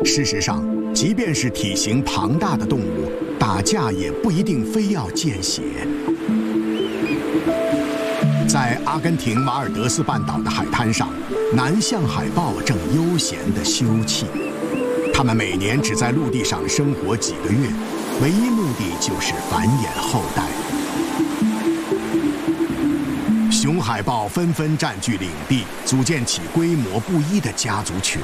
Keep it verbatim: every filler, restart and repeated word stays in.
事实上，即便是体型庞大的动物，打架也不一定非要见血。在阿根廷马尔德斯半岛的海滩上，南象海豹正悠闲地休憩。它们每年只在陆地上生活几个月，唯一目的就是繁衍后代。雄海豹纷纷占据领地，组建起规模不一的家族群。